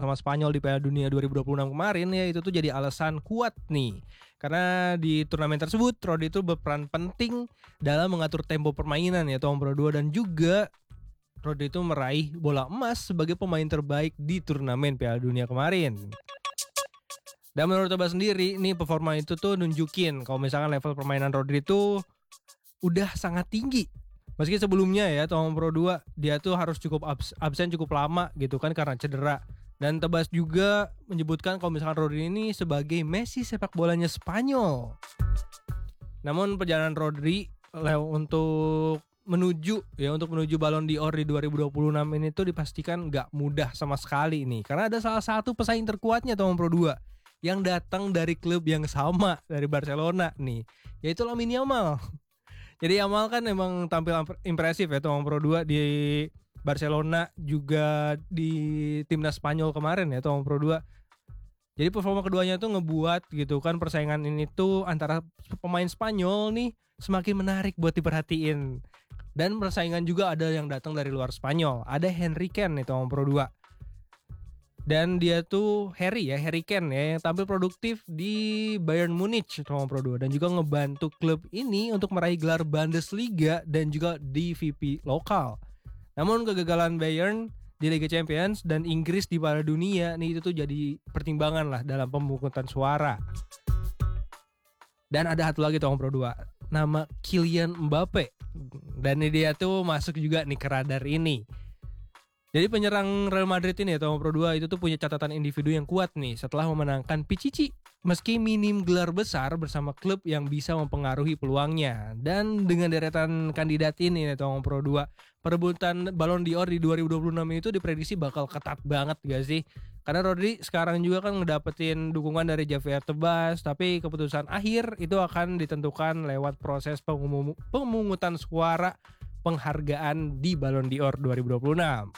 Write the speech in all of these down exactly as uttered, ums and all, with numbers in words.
bersama Spanyol di Piala Dunia dua ribu dua puluh enam kemarin ya, itu tuh jadi alasan kuat nih. Karena di turnamen tersebut Rodri itu berperan penting dalam mengatur tempo permainan ya Tom Pro dua, dan juga Rodri itu meraih bola emas sebagai pemain terbaik di turnamen Piala Dunia kemarin. Dan menurut Toba sendiri nih, performa itu tuh nunjukin kalau misalkan level permainan Rodri itu udah sangat tinggi. Meski sebelumnya ya Tom Pro dua dia tuh harus cukup abs- absen cukup lama gitu kan karena cedera. Dan Tebas juga menyebutkan kalau misalkan Rodri ini sebagai Messi sepak bolanya Spanyol. Namun perjalanan Rodri untuk menuju ya untuk menuju Ballon d'Or di dua ribu dua puluh enam ini tuh dipastikan gak mudah sama sekali nih. Karena ada salah satu pesaing terkuatnya Tom Pro dua yang datang dari klub yang sama, dari Barcelona nih, yaitu Lamine Yamal. Jadi Yamal kan emang tampil impresif ya Tom Pro dua di Barcelona, juga di timnas Spanyol kemarin ya Tom Pro dua. Jadi performa keduanya tuh ngebuat gitu kan persaingan ini tuh antara pemain Spanyol nih semakin menarik buat diperhatiin. Dan persaingan juga ada yang datang dari luar Spanyol. Ada Henry Kane nih Tom Pro dua. Dan dia tuh Harry ya, Harry Kane ya, yang tampil produktif di Bayern Munich Tom Pro dua, dan juga ngebantu klub ini untuk meraih gelar Bundesliga dan juga D V P lokal. Namun kegagalan Bayern di Liga Champions dan Inggris di Piala Dunia nih itu tuh jadi pertimbangan lah dalam pemungutan suara. Dan ada satu lagi Tom Pro dua, nama Kylian Mbappe. Dan dia tuh masuk juga nih ke radar ini. Jadi penyerang Real Madrid ini ya Tom Pro dua itu tuh punya catatan individu yang kuat nih setelah memenangkan Pichichi. Meski minim gelar besar bersama klub yang bisa mempengaruhi peluangnya. Dan dengan deretan kandidat ini nih Tom Pro dua, perebutan Ballon d'Or di dua ribu dua puluh enam itu diprediksi bakal ketat banget gak sih? Karena Rodri sekarang juga kan ngedapetin dukungan dari Javier Tebas, tapi keputusan akhir itu akan ditentukan lewat proses pengumum, pemungutan suara penghargaan di Ballon d'Or dua ribu dua puluh enam.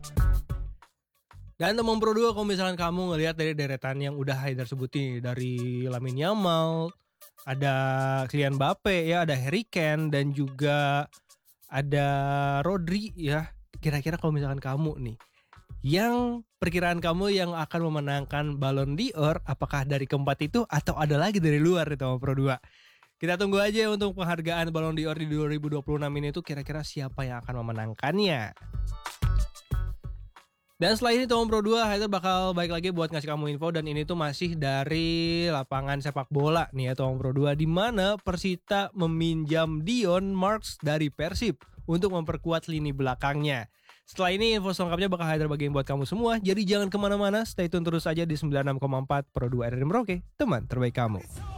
Dan Tom Pro dua, kalau misalkan kamu ngelihat dari deretan yang udah Haidar sebutin, dari Lamine Yamal, ada Kylian Mbappe ya, ada Harry Kane, dan juga ada Rodri ya. Kira-kira kalau misalkan kamu nih, yang perkiraan kamu yang akan memenangkan Ballon d'Or, apakah dari keempat itu atau ada lagi dari luar nih Tom Pro dua? Kita tunggu aja untuk penghargaan Ballon d'Or di dua ribu dua puluh enam ini tuh kira-kira siapa yang akan memenangkannya. Dan setelah ini Tom Pro dua Haidar bakal balik lagi buat ngasih kamu info, dan ini tuh masih dari lapangan sepak bola nih ya Tom Pro dua, di mana Persita meminjam Dion Marks dari Persib untuk memperkuat lini belakangnya. Setelah ini info selengkapnya bakal Haidar bagiin buat kamu semua, jadi jangan kemana-mana, stay tune terus aja di sembilan puluh enam koma empat Pro dua R R I Merauke, teman terbaik kamu.